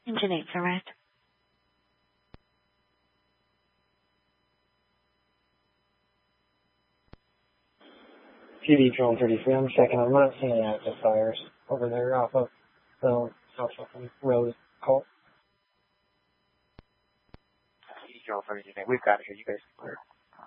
Engine 8, correct? PD Drone 33, I'm checking. I'm not seeing any active fires over there off of the South Fulton Road. Call. PD Drone 33, we've got it here. You guys can clear.